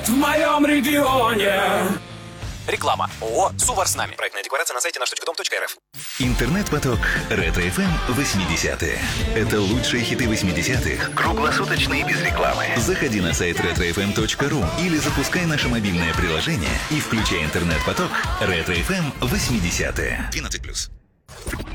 В моем регионе. Реклама. ООО «Сувар с нами». Проектная декларация на сайте наш.дом.рф. Интернет-поток Ретро-ФМ 80-е. Это лучшие хиты 80-х, круглосуточно и без рекламы. Заходи на сайт retrofm.ru или запускай наше мобильное приложение и включай интернет-поток Ретро-ФМ 80-е. 12+.